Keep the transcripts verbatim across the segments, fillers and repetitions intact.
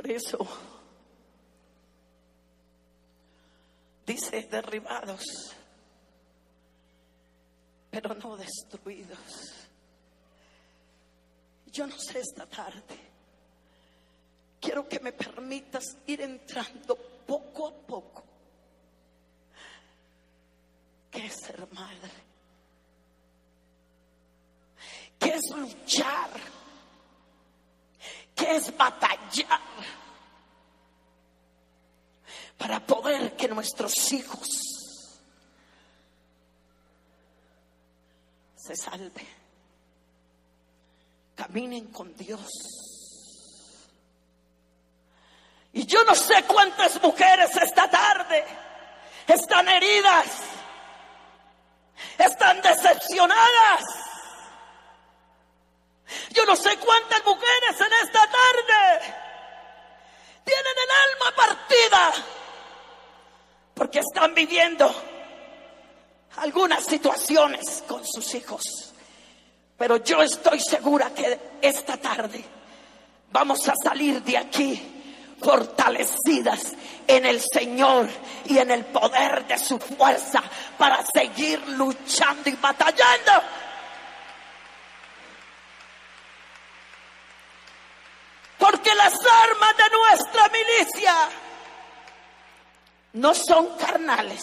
Por eso dice derribados, pero no destruidos. Yo no sé, esta tarde quiero que me permitas ir entrando poco a poco. ¿Qué es ser madre? ¿Qué es luchar? ¿Qué es batallar para poder que nuestros hijos se salven, caminen con Dios? Y yo no sé cuántas mujeres esta tarde están heridas, están decepcionadas. Yo no sé cuántas mujeres en esta tarde tienen el alma partida porque están viviendo algunas situaciones con sus hijos. Pero yo estoy segura que esta tarde vamos a salir de aquí fortalecidas en el Señor y en el poder de su fuerza para seguir luchando y batallando. Porque las armas de nuestra milicia no son carnales,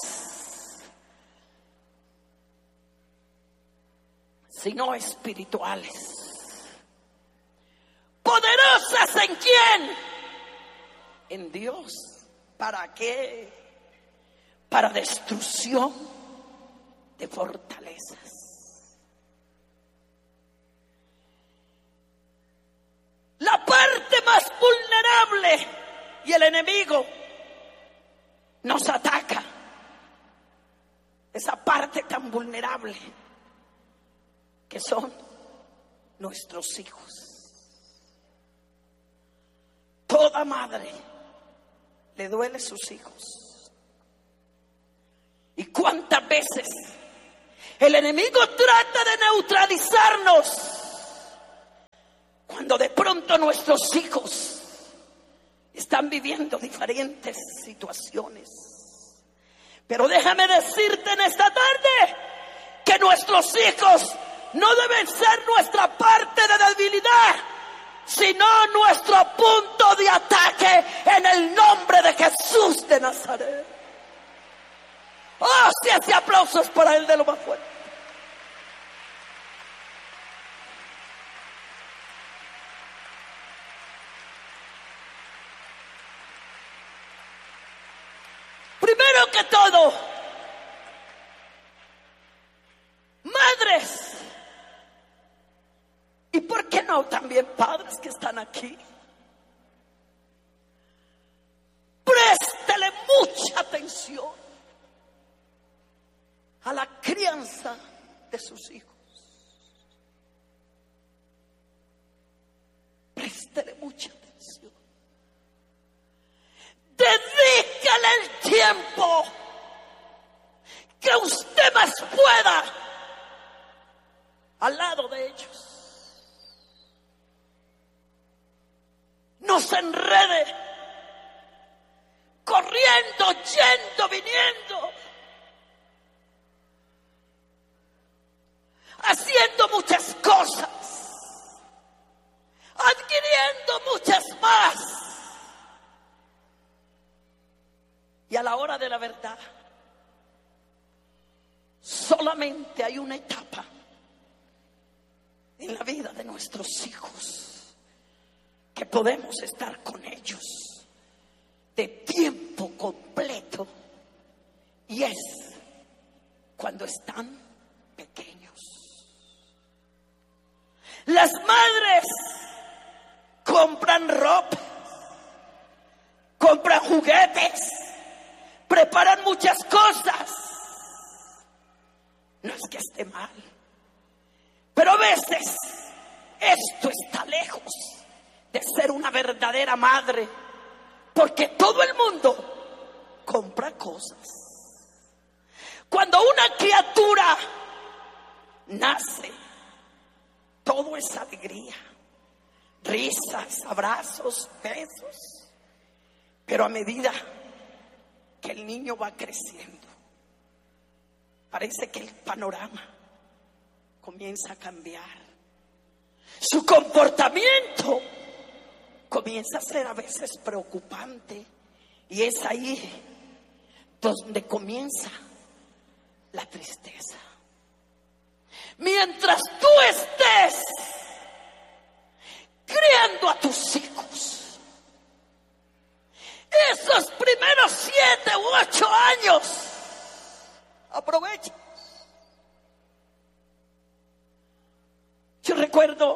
sino espirituales. ¿Poderosas en quién? En Dios. ¿Para qué? Para destrucción de fortalezas. La parte más vulnerable, y el enemigo nos ataca. Esa parte tan vulnerable que son nuestros hijos. Toda madre le duele sus hijos. ¿Y cuántas veces el enemigo trata de neutralizarnos cuando de pronto nuestros hijos están viviendo diferentes situaciones? Pero déjame decirte en esta tarde que nuestros hijos no deben ser nuestra parte de debilidad, sino nuestro punto de ataque en el nombre de Jesús de Nazaret. Oh, si ese aplauso es para él de lo más fuerte. Primero que todo, madres, y por qué no también padres que están aquí, préstele mucha atención a la crianza de sus hijos. Préstele mucha atención. Dedícale el tiempo que usted más pueda al lado de ellos. No se enrede corriendo, yendo, viniendo, haciendo muchas cosas, adquiriendo muchas más. Y a la hora de la verdad, solamente hay una etapa en la vida de nuestros hijos que podemos estar con ellos de tiempo completo, y es cuando están pequeños. Las madres compran ropa, compran juguetes, preparan muchas cosas. No es que esté mal, pero a veces esto está lejos de ser una verdadera madre, porque todo el mundo compra cosas. Cuando una criatura nace, todo es alegría, risas, abrazos, besos. Pero a medida que el niño va creciendo, parece que el panorama comienza a cambiar. Su comportamiento comienza a ser a veces preocupante, y es ahí donde comienza la tristeza. Mientras tú estés criando a tus hijos, esos primeros siete u ocho años, aprovecha. Yo recuerdo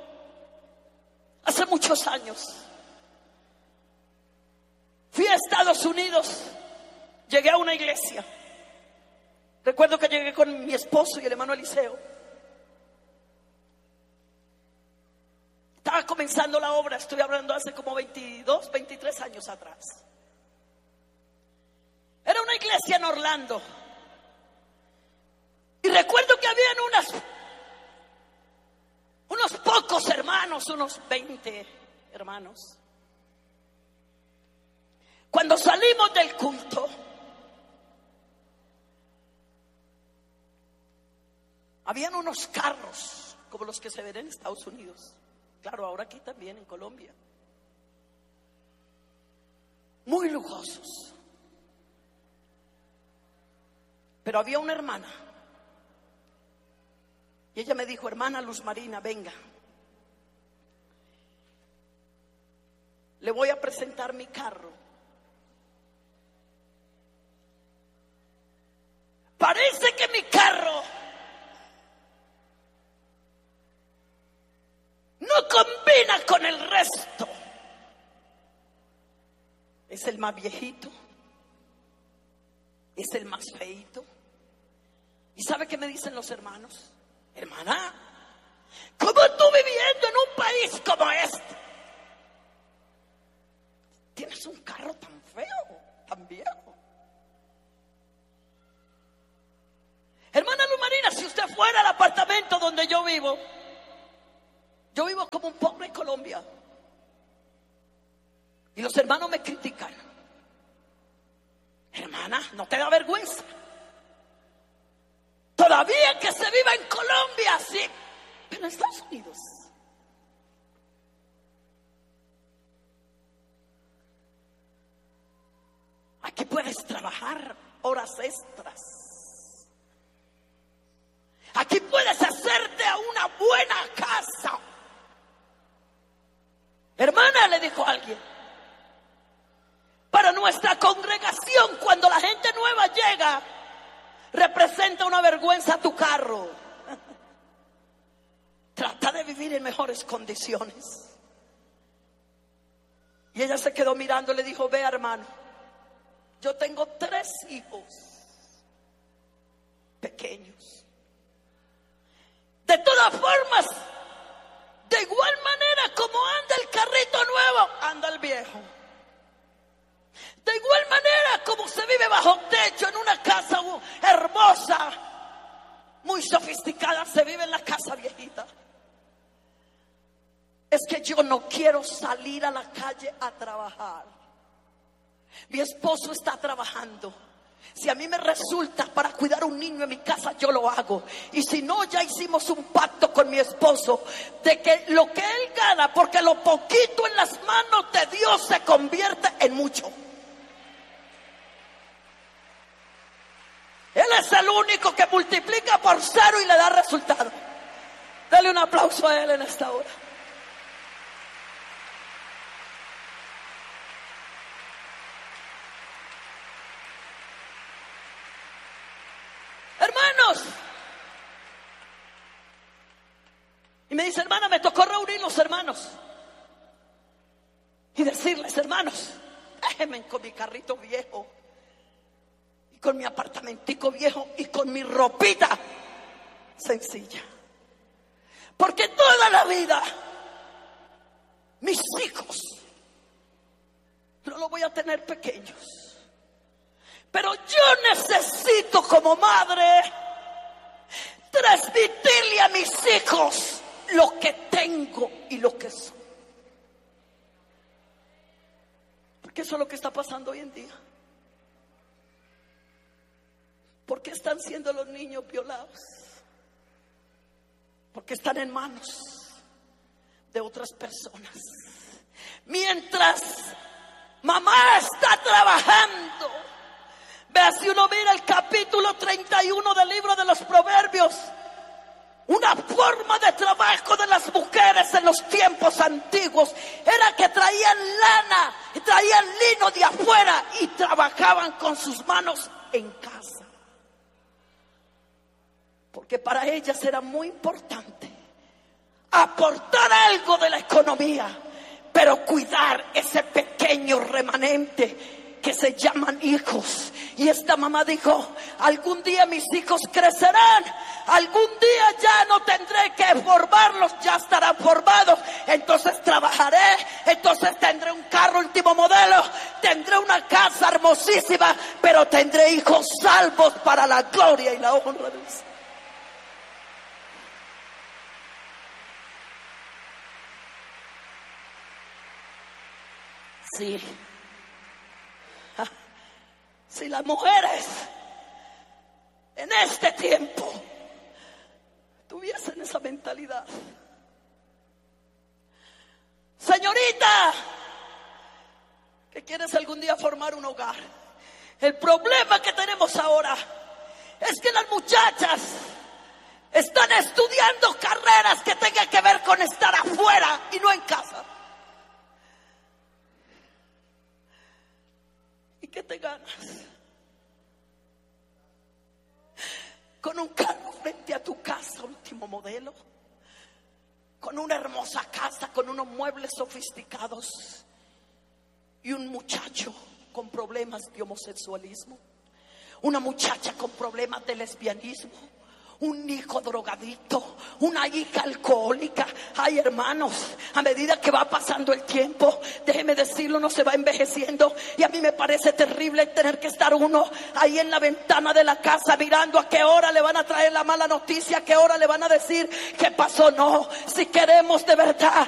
hace muchos años, fui a Estados Unidos, llegué a una iglesia. Recuerdo que llegué con mi esposo y el hermano Eliseo. Estaba comenzando la obra, estoy hablando hace como veintidós, veintitrés años atrás. Era una iglesia en Orlando. Y recuerdo que habían unas, unos pocos hermanos, unos veinte hermanos. Cuando salimos del culto, habían unos carros como los que se ven en Estados Unidos. Claro, ahora aquí también en Colombia. Muy lujosos. Pero había una hermana. Y ella me dijo: hermana Luz Marina, venga. Le voy a presentar mi carro. Parece que mi carro no combina con el resto. Es el más viejito, es el más feito. ¿Y sabe qué me dicen los hermanos? Hermana, ¿cómo tú viviendo en un país como este tienes un carro tan feo, tan viejo? Hermana Luz Marina, si usted fuera al apartamento donde yo vivo, yo vivo como un pobre en Colombia, y los hermanos me critican. Hermana, ¿no te da vergüenza? Todavía que se viva en Colombia, sí, pero en Estados Unidos. Aquí puedes trabajar horas extras. Aquí puedes hacerte a una buena casa. Hermana, le dijo alguien, para nuestra congregación, cuando la gente nueva llega, representa una vergüenza tu carro. Trata de vivir en mejores condiciones. Y ella se quedó mirando y le dijo: vea, hermano, yo tengo tres hijos pequeños. De todas formas, de igual manera como anda el carrito nuevo, anda el viejo. De igual manera como se vive bajo techo en una casa hermosa, muy sofisticada, se vive en la casa viejita. Es que yo no quiero salir a la calle a trabajar. Mi esposo está trabajando. Si a mí me resulta para cuidar a un niño en mi casa, yo lo hago. Y si no, ya hicimos un pacto con mi esposo de que lo que él gana, porque lo poquito en las manos de Dios se convierte en mucho. Él es el único que multiplica por cero y le da resultado. Dale un aplauso a él en esta hora. Hermanos, y me dice: hermana, me tocó reunir los hermanos y decirles: hermanos, déjenme con mi carrito viejo, y con mi apartamentico viejo, y con mi ropita sencilla, porque toda la vida mis hijos no los voy a tener pequeños. Pero yo necesito como madre transmitirle a mis hijos lo que tengo y lo que soy. Porque eso es lo que está pasando hoy en día. ¿Por qué están siendo los niños violados? Porque están en manos de otras personas. Mientras mamá está trabajando. Vea, si uno mira el capítulo treinta y uno del libro de los Proverbios, una forma de trabajo de las mujeres en los tiempos antiguos era que traían lana y traían lino de afuera y trabajaban con sus manos en casa. Porque para ellas era muy importante aportar algo de la economía, pero cuidar ese pequeño remanente que se llaman hijos. Y esta mamá dijo: algún día mis hijos crecerán, algún día ya no tendré que formarlos, ya estarán formados, entonces trabajaré, entonces tendré un carro último modelo, tendré una casa hermosísima, pero tendré hijos salvos para la gloria y la honra de Dios. Sí. Si las mujeres en este tiempo tuviesen esa mentalidad. Señorita, que quieres algún día formar un hogar, el problema que tenemos ahora es que las muchachas están estudiando carreras que tengan que ver con estar afuera y no en casa. ¿Qué te ganas? Con un carro frente a tu casa último modelo, con una hermosa casa, con unos muebles sofisticados, y un muchacho con problemas de homosexualismo, una muchacha con problemas de lesbianismo, un hijo drogadicto, una hija alcohólica. Ay, hermanos, a medida que va pasando el tiempo, déjeme decirlo, uno se va envejeciendo, y a mí me parece terrible tener que estar uno ahí en la ventana de la casa mirando a qué hora le van a traer la mala noticia, a qué hora le van a decir qué pasó. No, si queremos de verdad